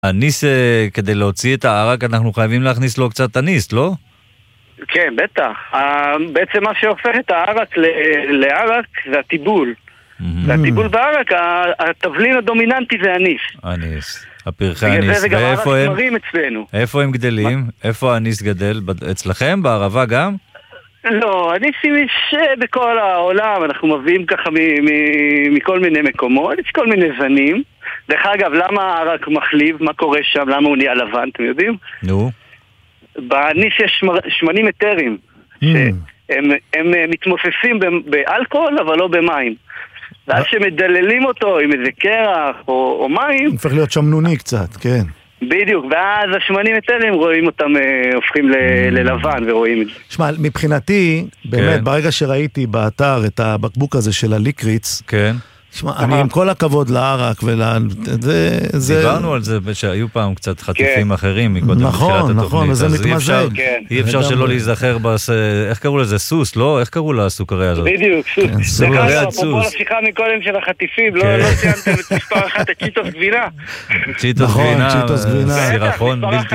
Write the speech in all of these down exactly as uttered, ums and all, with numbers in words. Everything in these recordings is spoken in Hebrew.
הניס, כדי להוציא את הערק, אנחנו חייבים להכניס לו קצת הניס, לא? כן, בטח. בעצם מה שהופך את הערק לערק זה הטיבול. והטיבול בערק, התבלין הדומיננטי זה הניס. הניס, הפרחי הניס. זה גם הערק מרים אצלנו. איפה הם גדלים? איפה הניס גדל? אצלכם? בערבה גם? לא, הניסים יש בכל העולם, אנחנו מביאים ככה מכל מיני מקומות, יש כל מיני זנים. דרך אגב, למה הערק מחליב? מה קורה שם? למה הוא נהיה לבן? אתם יודעים? נו. בניס יש שמנים אתרים, שהם מתמוססים באלכוהול, אבל לא במים. ואז שמדללים אותו עם איזה קרח או מים... הופך להיות שמנוני קצת, כן. בדיוק, ואז השמנים אתרים רואים אותם, הופכים ללבן ורואים את זה. שמע, מבחינתי, באמת, ברגע שראיתי באתר את הבקבוק הזה של הליקריץ, כן. שמע, אני עם כל הכבוד לערק זה... דיברנו על זה שהיו פעם קצת חטיפים אחרים מקודם בתחילת התוכנית. נכון, וזה מתמזג. אי אפשר שלא להיזכר, איך קראו לזה? סוס, לא? איך קראו לסוכריה הזאת? בדיוק, סוס. סוכריית סוס. אפרופו לשיחה מקודם של החטיפים, לא ציינתם את מספר אחת, את צ'יטוס גבינה. צ'יטוס גבינה, סירחון בלתי.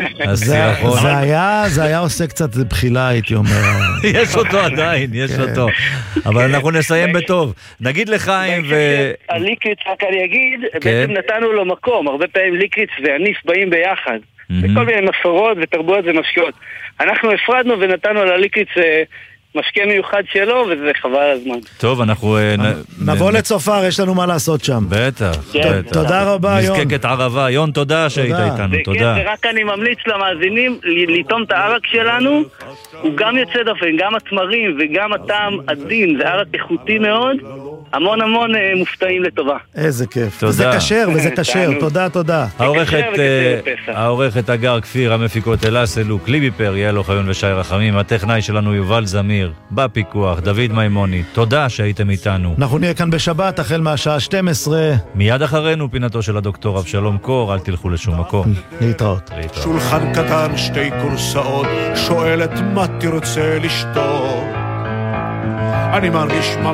זה היה עושה קצת בחילה, הייתי אומר. יש אותו עדיין, יש אותו. אבל אנחנו נסיים בטוב. נגיד לחיים הליקריץ, רק אני אגיד, בעצם נתנו לו מקום. הרבה פעמים ליקריץ והניס באים ביחד. בכל מיני מסורות ותרבויות ומשקיות. אנחנו הפרדנו ונתנו לליקריץ משקה מיוחד שלו, וזה חבל הזמן. טוב, אנחנו... נבוא לצופר, יש לנו מה לעשות שם. בטח. תודה רבה, יון. נזקקת ערבה. יון, תודה שהיית איתנו. תודה. ורק אני ממליץ למאזינים לטעום את הערק שלנו. הוא גם יוצא דופן, גם התמרים וגם הטעם עדין. זה ערק איכותי מאוד. המון המון מופתעים לטובה. איזה כיף. וזה קשר, וזה קשר. תודה, תודה. העורכת אגר כפיר, המפיקות אלאס אלוק, ליבי פר, יעל אוחיון ושי רחמים. הטכנאי שלנו יובל זמיר, בפיקוח, דוד מימוני. תודה שהייתם איתנו. אנחנו נהיה כאן בשבת, החל מהשעה שתים עשרה. מיד אחרינו פינתו של הדוקטור אבשלום קור, אל תלכו לשום מקום. להתראות. שולחן קטן, שתי קורסאות, שואלת מה תרצה לשתות. אני מרגיש